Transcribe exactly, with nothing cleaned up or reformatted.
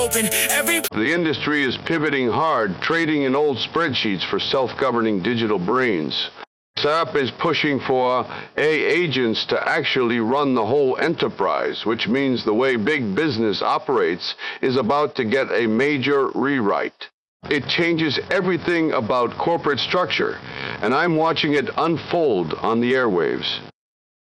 open. Every The industry is pivoting hard, trading in old spreadsheets for self-governing digital brains. S A P is pushing for A agents to actually run the whole enterprise, which means the way big business operates is about to get a major rewrite. It changes everything about corporate structure, and I'm watching it unfold on the airwaves.